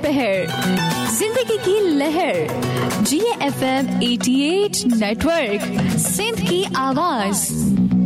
पहर, जिंदगी की लहर, GFM 88 नेटवर्क, सिंध की आवाज।